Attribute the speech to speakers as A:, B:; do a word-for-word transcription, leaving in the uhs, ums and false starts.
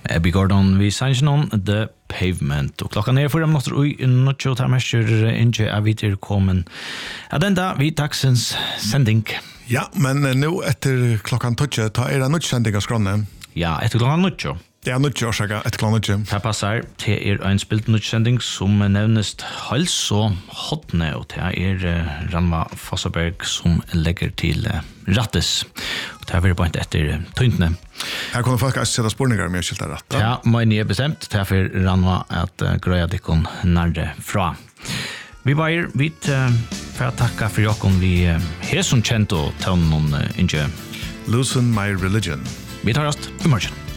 A: Abby Gordon, vi sanns noen The Pavement. Og klokka nere for dem nåtter ui nødtjo ta mester innkje av videre komen. Ja, den da, vi dagsens sending.
B: Ja, men nå etter klokkan tøtje, ta er det nødtjo sending av skrånne.
A: Ja, etter klokkan nødtjo.
B: Det er nødtjo, årsaka, etter klokkan nødtjo.
A: Det passar til er en spilt nødtjo sending som nevnest hals og hotne, og det er uh, Ranva Fossaberg som legger til uh, rattes. Og det er veldig point etter uh, tøyntene.
B: Her kunne folk sette spurningar med skilt rett.
A: Ja, men jeg er bestemt, det er for Ranva at uh, grøya dikkon nærre fra. Vi bare vidt uh, for å takke for jokken vi uh, har som kjent og tøvn noen uh, innkjø.
B: Loosen my religion.
A: Vi tar oss i morgen.